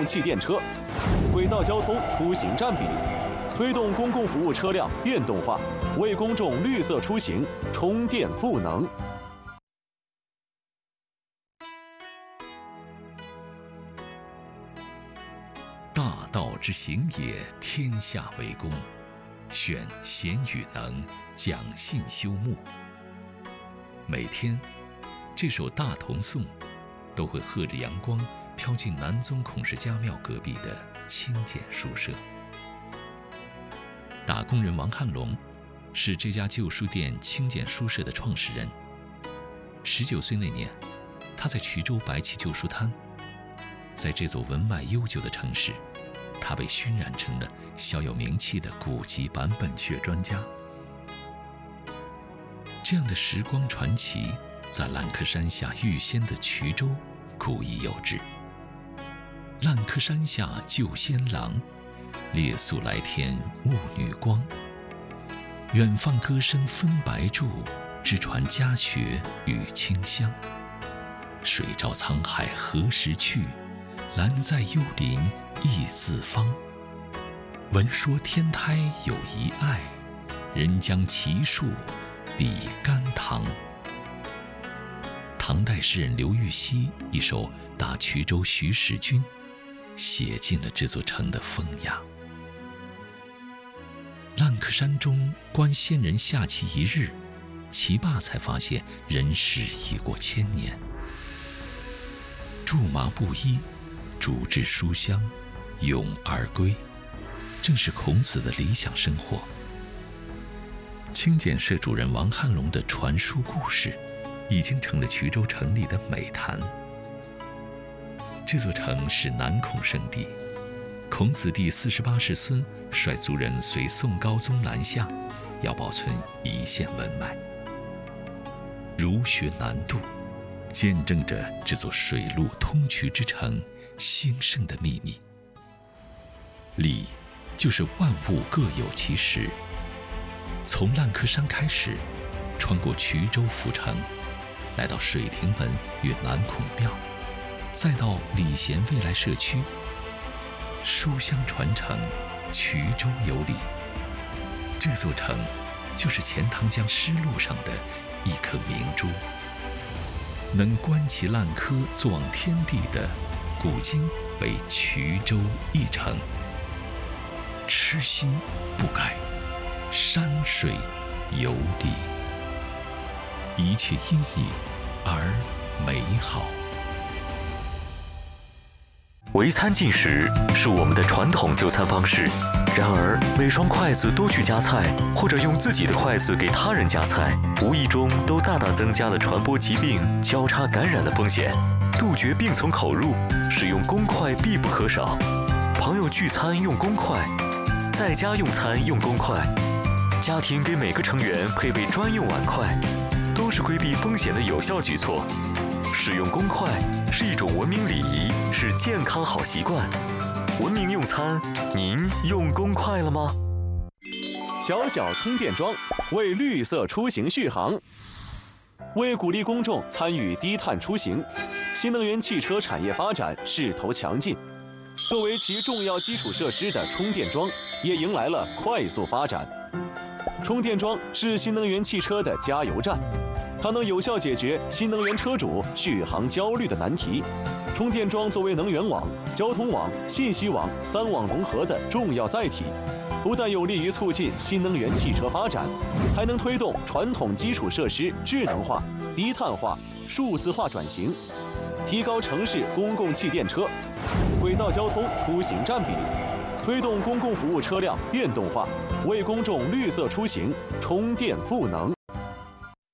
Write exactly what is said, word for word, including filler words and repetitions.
共气电车，轨道交通出行占比，推动公共服务车辆电动化，为公众绿色出行充电赋能。 大道之行也，天下为公。选贤与能，讲信修睦。每天，这首大同颂都会和着阳光飘进南宗孔氏家庙隔壁的清简书社。打工人王汉龙是这家旧书店清简书社的创始人。十九岁那年，他在衢州白起旧书摊。在这座文脉悠久的城市，他被熏染成了小有名气的古籍版本学专家。这样的时光传奇，在烂柯山下预先的衢州古已有之。烂柯山下救仙郎，列宿来天雾女光。远放歌声分白柱，直传家学与清香。水照沧海何时去？兰在幽林一字方。闻说天台有一爱，人将奇树比甘棠。唐代诗人刘禹锡一首《打衢州徐使君》，写尽了这座城的风雅。烂柯山中观仙人下棋一日，棋罢才发现人世已过千年。苎麻布衣，竹制书香，咏而归，正是孔子的理想生活。清简社主人王汉龙的传书故事，已经成了衢州城里的美谈。这座城是南孔圣地，孔子第四十八世孙率族人随宋高宗南下，要保存一线文脉。儒学南渡，见证着这座水陆通衢之城兴盛的秘密。礼就是万物各有其时。从烂柯山开始，穿过衢州府城，来到水亭门与南孔庙，再到礼贤未来社区。书香传承，衢州有礼。这座城就是钱塘江丝路上的一颗明珠。能观其烂柯坐望天地的，古今为衢州一城。痴心不改，山水有礼，一切因你而美好。 围餐进食是我们的传统就餐方式，然而每双筷子都去夹菜，或者用自己的筷子给他人夹菜，无意中都大大增加了传播疾病、交叉感染的风险。杜绝病从口入，使用公筷必不可少。朋友聚餐用公筷，在家用餐用公筷，家庭给每个成员配备专用碗筷，都是规避风险的有效举措。使用公筷是一种文明礼仪，是健康好习惯。文明用餐，您用公筷了吗？ 小小充电桩为绿色出行续航。为鼓励公众参与低碳出行，新能源汽车产业发展势头强劲。作为其重要基础设施的充电桩，也迎来了快速发展。充电桩是新能源汽车的加油站，它能有效解决新能源车主续航焦虑的难题。充电桩作为能源网、交通网、信息网三网融合的重要载体，不但有利于促进新能源汽车发展，还能推动传统基础设施智能化、低碳化、数字化转型，提高城市公共气电车、轨道交通出行占比，推动公共服务车辆电动化，为公众绿色出行充电赋能。